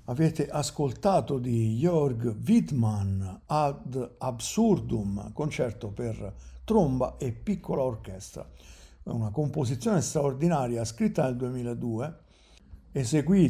Avete ascoltato di Jörg Widmann Ad Absurdum, concerto per tromba e piccola orchestra. È una composizione straordinaria scritta nel 2002, eseguita